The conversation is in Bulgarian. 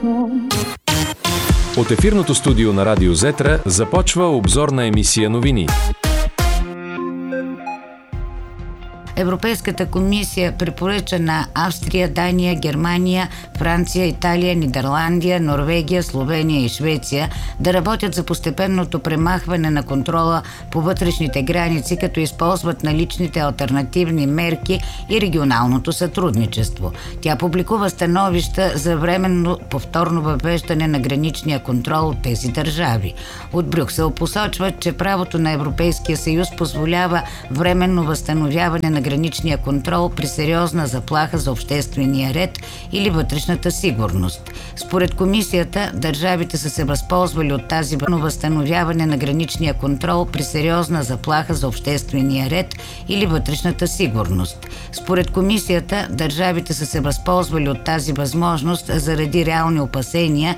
От ефирното студио на Радио Зетра започва обзорна емисия новини. Европейската комисия препоръча на Австрия, Дания, Германия, Франция, Италия, Нидерландия, Норвегия, Словения и Швеция да работят за постепенното премахване на контрола по вътрешните граници, като използват наличните алтернативни мерки и регионалното сътрудничество. Тя публикува становища за временно повторно въвеждане на граничния контрол от тези държави. От Брюксел посочват, че правото на Европейския съюз позволява временно възстановяване на граничния контрол при сериозна заплаха за обществения ред или вътрешната сигурност. Според комисията, държавите са се възползвали от тази възстановяване на граничния контрол при сериозна заплаха за обществения ред или вътрешната сигурност. Според комисията, държавите са се възползвали от тази възможност заради реални опасения,